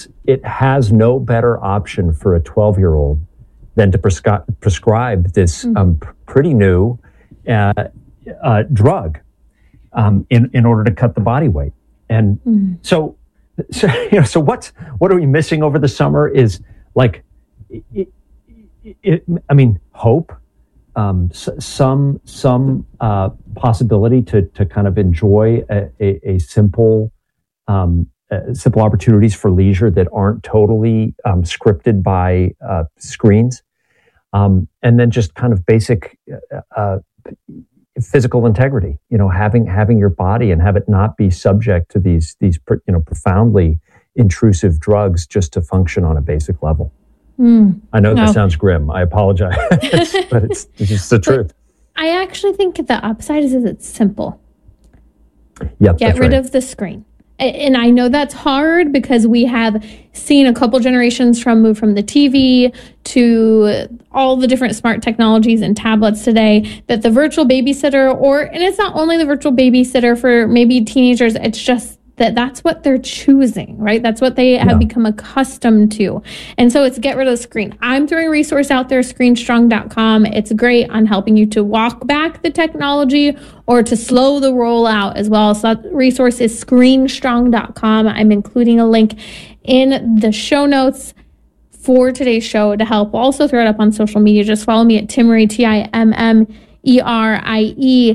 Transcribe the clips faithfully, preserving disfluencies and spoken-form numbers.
it has no better option for a twelve-year-old than to prescri- prescribe this mm-hmm. um, pr- pretty new uh, uh, drug um, in in order to cut the body weight. And mm-hmm. so, so you know, so what's what are we missing over the summer is like, it, it, it, I mean, hope, um, s- some some uh, possibility to to kind of enjoy a, a, a simple. Um, Uh, simple opportunities for leisure that aren't totally um, scripted by uh, screens, um, and then just kind of basic uh, uh, physical integrity. You know, having having your body and have it not be subject to these these you know profoundly intrusive drugs just to function on a basic level. Mm, I know no. that sounds grim. I apologize, but it's, it's just the truth. I actually think the upside is, is it's simple. Yep, Get rid right. of the screen. And I know that's hard because we have seen a couple generations from move from the T V to all the different smart technologies and tablets today, that the virtual babysitter, or, and it's not only the virtual babysitter for maybe teenagers, it's just that that's what they're choosing, right? That's what they have yeah. become accustomed to. And so it's get rid of the screen. I'm throwing a resource out there, screen strong dot com. It's great on helping you to walk back the technology or to slow the rollout as well. So that resource is screen strong dot com. I'm including a link in the show notes for today's show to help. We'll also throw it up on social media. Just follow me at Timmerie, T I M M E R I E.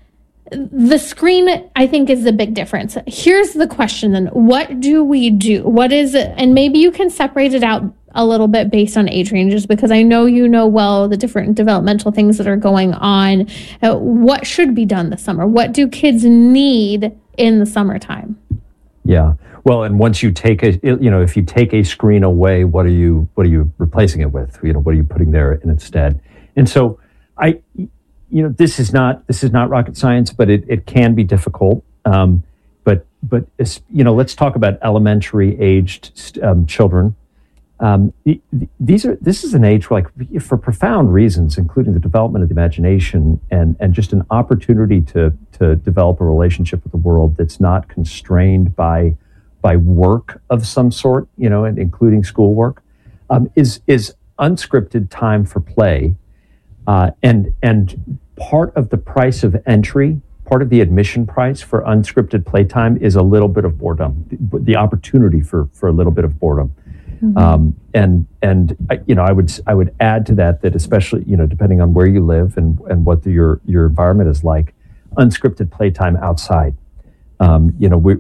The screen, I think, is the big difference. Here's the question then. What do we do? What is it? And maybe you can separate it out a little bit based on age ranges, because I know you know well the different developmental things that are going on. Uh, what should be done this summer? What do kids need in the summertime? Yeah. Well, and once you take a, you know, if you take a screen away, what are you, what are you replacing it with? You know, what are you putting there in instead? And so I, you know, this is not this is not rocket science, but it, it can be difficult. Um, but but you know, let's talk about elementary aged um, children. Um, these are this is an age where, like, for profound reasons, including the development of the imagination and and just an opportunity to to develop a relationship with the world that's not constrained by by work of some sort, you know, and including schoolwork, um, is is unscripted time for play. Uh, and and part of the price of entry, part of the admission price for unscripted playtime is a little bit of boredom, the, the opportunity for for a little bit of boredom. Mm-hmm. Um, and and I, you know, I would I would add to that that especially, you know, depending on where you live and and what the, your your environment is like, unscripted playtime outside. Um, you know, we,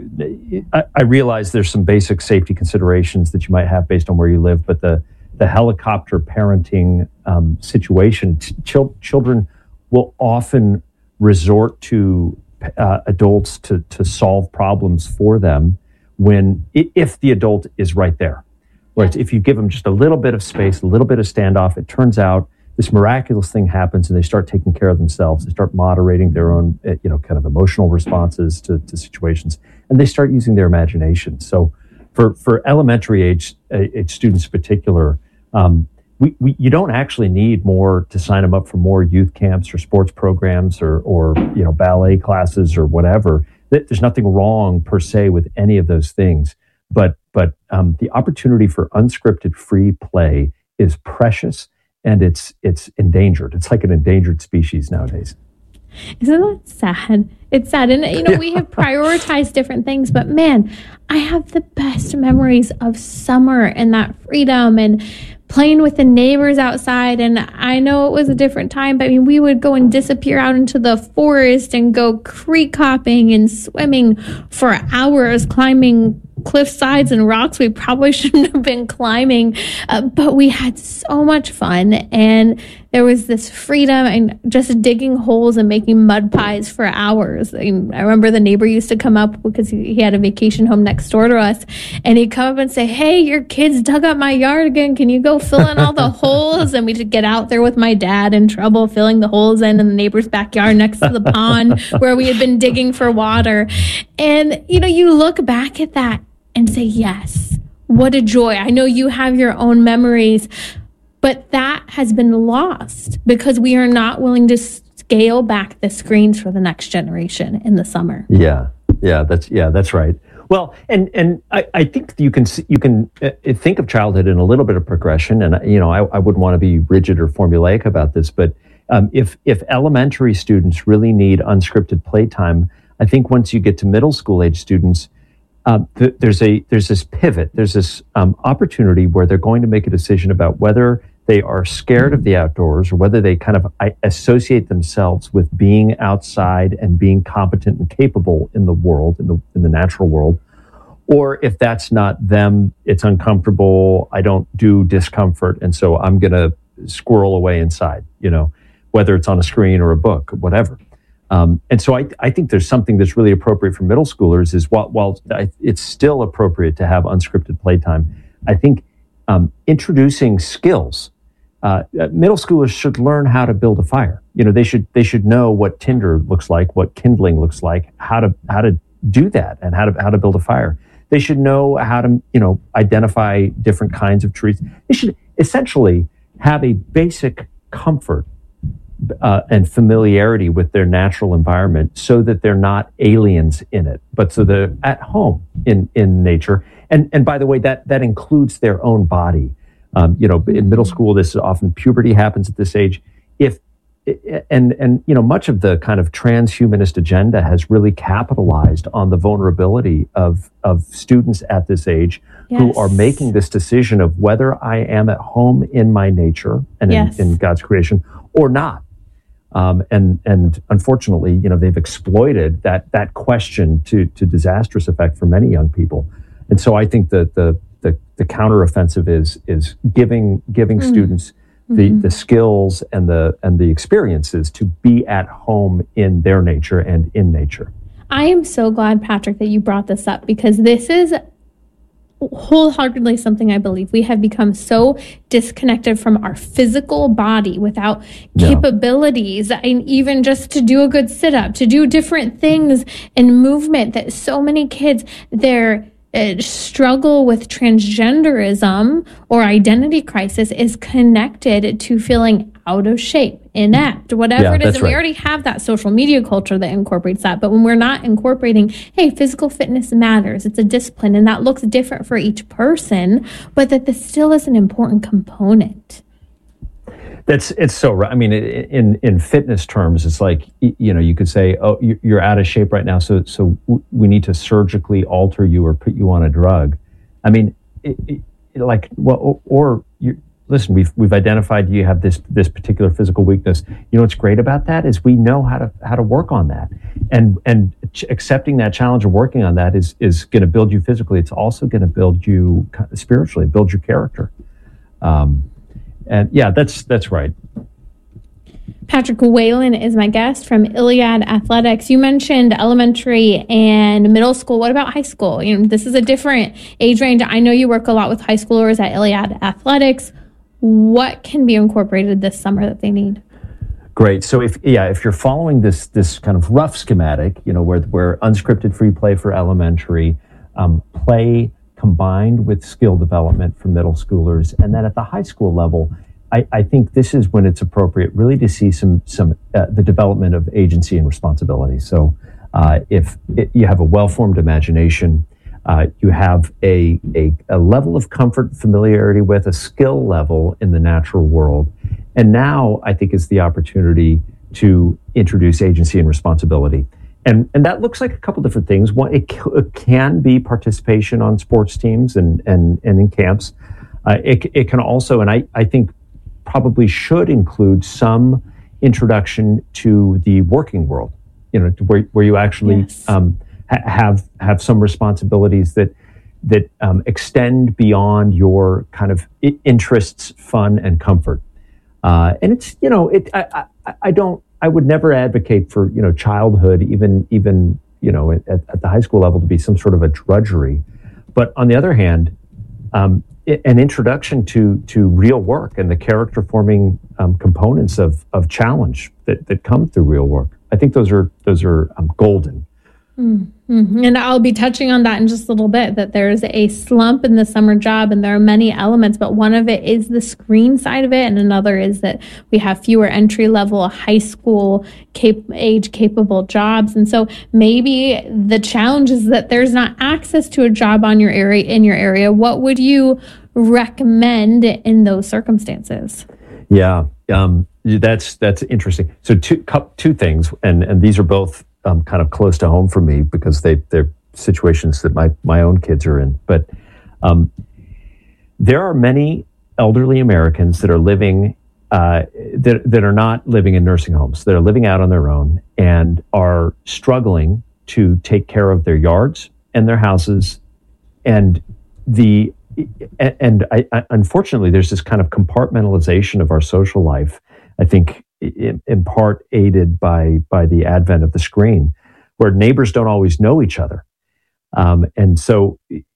we, I, I realize there's some basic safety considerations that you might have based on where you live, but the the helicopter parenting um, situation, ch- children will often resort to uh, adults to to solve problems for them when, if the adult is right there. Right? If you give them just a little bit of space, a little bit of standoff, it turns out this miraculous thing happens and they start taking care of themselves. They start moderating their own, you know, kind of emotional responses to, to situations, and they start using their imagination. So for, for elementary age, age students in particular, um, we, we you don't actually need more to sign them up for more youth camps or sports programs or, or you know, ballet classes or whatever. There's nothing wrong per se with any of those things, but but um, the opportunity for unscripted free play is precious, and it's it's endangered. It's like an endangered species nowadays. Isn't that sad? It's sad. And, you know, we have prioritized different things, but man, I have the best memories of summer and that freedom and playing with the neighbors outside. And I know it was a different time, but I mean, we would go and disappear out into the forest and go creek hopping and swimming for hours, climbing cliff sides and rocks we probably shouldn't have been climbing, uh, but we had so much fun, and there was this freedom and just digging holes and making mud pies for hours. I, mean, I remember the neighbor used to come up because he, he had a vacation home next door to us, and he'd come up and say, "Hey, your kids dug up my yard again. Can you go fill in all the holes?" And we'd get out there with my dad in trouble filling the holes in in the neighbor's backyard next to the pond where we had been digging for water. And, you know, you look back at that and say, yes, what a joy. I know you have your own memories, but that has been lost because we are not willing to scale back the screens for the next generation in the summer. Yeah, yeah, that's yeah, that's right. Well, and and I, I think you can you can uh, think of childhood in a little bit of progression, and you know I, I wouldn't want to be rigid or formulaic about this, but um, if if elementary students really need unscripted playtime, I think once you get to middle school age students, uh, th- there's a there's this pivot, there's this um, opportunity where they're going to make a decision about whether they are scared of the outdoors or whether they kind of associate themselves with being outside and being competent and capable in the world, in the in the natural world. Or if that's not them, it's uncomfortable, I don't do discomfort, and so I'm going to squirrel away inside, you know, whether it's on a screen or a book, whatever. Um, and so I, I think there's something that's really appropriate for middle schoolers is while, while it's still appropriate to have unscripted playtime, I think um, introducing skills. Uh, middle schoolers should learn how to build a fire. You know, they should they should know what tinder looks like, what kindling looks like, how to how to do that, and how to how to build a fire. They should know how to you know identify different kinds of trees. They should essentially have a basic comfort uh, and familiarity with their natural environment, so that they're not aliens in it, but so they're at home in in nature. And and by the way, that that includes their own body. Um, you know, in middle school, this is often puberty happens at this age. If and and you know, much of the kind of transhumanist agenda has really capitalized on the vulnerability of of students at this age, yes, who are making this decision of whether I am at home in my nature and yes, in, in God's creation or not. Um, and and unfortunately, you know, they've exploited that that question to to disastrous effect for many young people. And so I think that the The, the counteroffensive is is giving giving mm. students the, mm-hmm. the skills and the and the experiences to be at home in their nature and in nature. I am so glad, Patrick, that you brought this up, because this is wholeheartedly something I believe. We have become so disconnected from our physical body without capabilities, yeah, and even just to do a good sit-up, to do different things in movement, that so many kids, they're Uh, struggle with transgenderism or identity crisis is connected to feeling out of shape, inept, whatever yeah, it is. And right. we already have that social media culture that incorporates that. But when we're not incorporating, hey, physical fitness matters, it's a discipline, and that looks different for each person, but that this still is an important component. That's it's so right. I mean, in in fitness terms, it's like, you know, you could say, oh, you're out of shape right now, so so we need to surgically alter you or put you on a drug. I mean, it, it, like, well, or you listen, we've we've identified you have this this particular physical weakness. You know what's great about that is we know how to how to work on that, and and accepting that challenge and working on that is is going to build you physically. It's also going to build you spiritually, build your character. Um, And yeah, that's that's right. Patrick Whalen is my guest from Iliad Athletics. You mentioned elementary and middle school. What about high school? You know, this is a different age range. I know you work a lot with high schoolers at Iliad Athletics. What can be incorporated this summer that they need? Great. So if yeah, if you're following this this kind of rough schematic, you know, where where unscripted free play for elementary, um, play combined with skill development for middle schoolers, and then at the high school level, I, I think this is when it's appropriate really to see some some uh, the development of agency and responsibility. So uh, if it, you have a well-formed imagination, uh, you have a, a a level of comfort, familiarity with a skill level in the natural world, and now I think is the opportunity to introduce agency and responsibility. And and that looks like a couple different things. One, it, c- it can be participation on sports teams and and, and in camps. Uh, it it can also, and I, I think probably should include some introduction to the working world. You know, to where where you actually yes. um, ha- have have some responsibilities that that um, extend beyond your kind of interests, fun, and comfort. Uh, and it's you know it I, I I don't. I would never advocate for, you know, childhood, even, even you know, at, at the high school level to be some sort of a drudgery. But on the other hand, um, it, an introduction to to real work and the character forming um, components of of challenge that, that come through real work. I think those are those are um, golden. Mm-hmm. And I'll be touching on that in just a little bit, that there's a slump in the summer job and there are many elements, but one of it is the screen side of it. And another is that we have fewer entry level high school cap- age capable jobs. And so maybe the challenge is that there's not access to a job on your area in your area. What would you recommend in those circumstances? Yeah, um, that's that's interesting. So two two things, and and these are both um, kind of close to home for me because they they're situations that my my own kids are in. But um, there are many elderly Americans that are living uh, that that are not living in nursing homes. That are living out on their own and are struggling to take care of their yards and their houses, and the and I, I, unfortunately, there's this kind of compartmentalization of our social life, I think in, in part aided by by the advent of the screen, where neighbors don't always know each other. Um, and so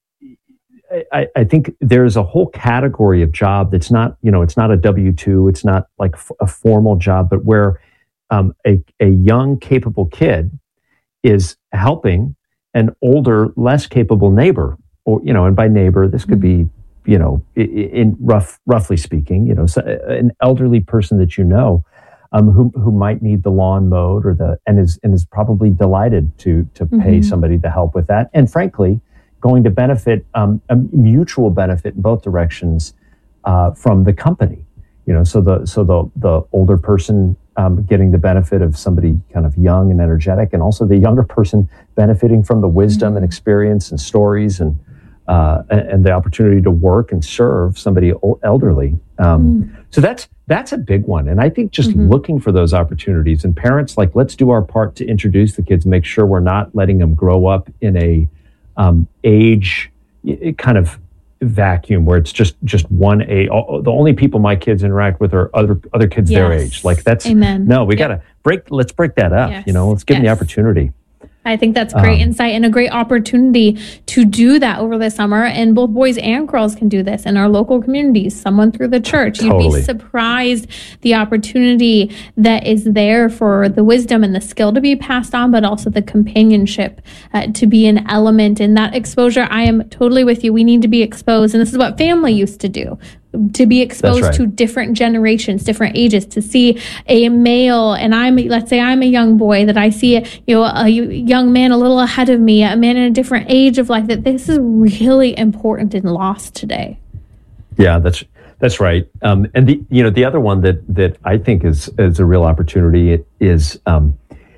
I, I think there's a whole category of job that's not, you know, it's not a W two, it's not like a formal job, but where um, a, a young, capable kid is helping an older, less capable neighbor. Or, you know, and by neighbor, this could be, you know, in rough, roughly speaking, you know, an elderly person that you know, um, who who might need the lawn mowed or the and is and is probably delighted to to pay mm-hmm. somebody to help with that, and frankly, going to benefit um, a mutual benefit in both directions uh, from the company. You know, so the so the the older person um, getting the benefit of somebody kind of young and energetic, and also the younger person benefiting from the wisdom mm-hmm. and experience and stories and. Uh, and, and the opportunity to work and serve somebody elderly. Um, mm. So that's that's a big one. And I think just mm-hmm. looking for those opportunities, and parents, like, let's do our part to introduce the kids, make sure we're not letting them grow up in a um, age kind of vacuum where it's just just one age. The only people my kids interact with are other other kids yes. their age. Like that's Amen. No, we yep. got to break. Let's break that up. Yes. You know, let's give yes. them the opportunity. I think that's great um, insight and a great opportunity to do that over the summer. And both boys and girls can do this in our local communities, someone through the church. Totally. You'd be surprised the opportunity that is there for the wisdom and the skill to be passed on, but also the companionship uh, to be an element in that exposure. I am totally with you. We need to be exposed. And this is what family used to do. To be exposed right. to different generations, different ages, to see a male, and I'm, let's say I'm a young boy, that I see, you know, a young man a little ahead of me, a man in a different age of life, that this is really important and lost today. Yeah, that's that's right. Um, and the you know the other one that that I think is is a real opportunity is um,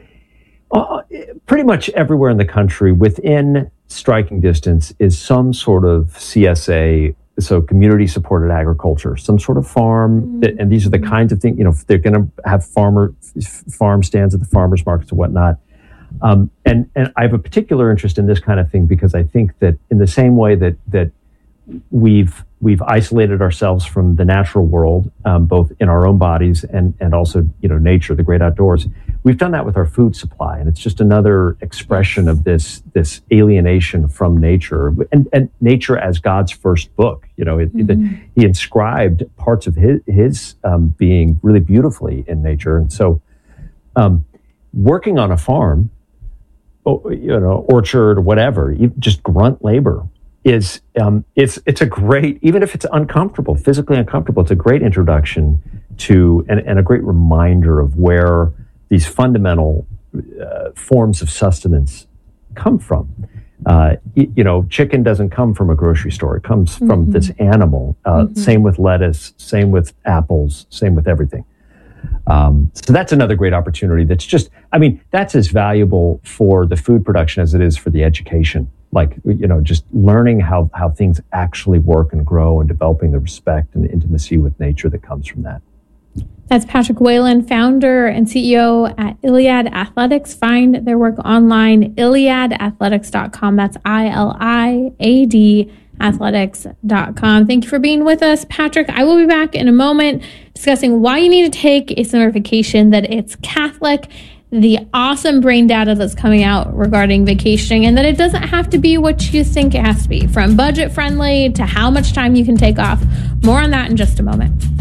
uh, pretty much everywhere in the country within striking distance is some sort of C S A. So community supported agriculture, some sort of farm, mm-hmm. that, and these are the kinds of things, you know, they're going to have farmer farm stands at the farmers markets and whatnot. Um, and, and I have a particular interest in this kind of thing because I think that in the same way that, that we've, we've isolated ourselves from the natural world, um, both in our own bodies and, and also, you know, nature, the great outdoors, we've done that with our food supply. And it's just another expression of this, this alienation from nature and, and nature as God's first book. You know, it, mm-hmm. it, he inscribed parts of his, his um, being really beautifully in nature. And so um, working on a farm, you know, orchard, whatever, just grunt labor is, um, it's, it's a great, even if it's uncomfortable, physically uncomfortable, it's a great introduction to, and, and a great reminder of where these fundamental uh, forms of sustenance come from. Uh, you, you know, chicken doesn't come from a grocery store. It comes mm-hmm. from this animal. Uh, mm-hmm. Same with lettuce, same with apples, same with everything. Um, so that's another great opportunity that's just, I mean, that's as valuable for the food production as it is for the education. Like, you know, just learning how, how things actually work and grow and developing the respect and the intimacy with nature that comes from that. That's Patrick Whalen, founder and C E O at Iliad Athletics. Find their work online, iliad athletics dot com. That's I L I A D athletics dot com. Thank you for being with us, Patrick. I will be back in a moment discussing why you need to take a summer vacation, that it's Catholic, the awesome brain data that's coming out regarding vacationing, and that it doesn't have to be what you think it has to be, from budget friendly to how much time you can take off. More on that in just a moment.